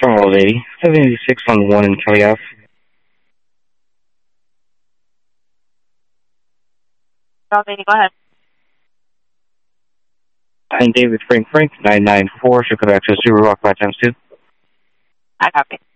Terminal 80, 76 on 1 in Kelly Ave. Go ahead. I'm David Frank, 994, should come back to Super Rock 5 times 2. I copy.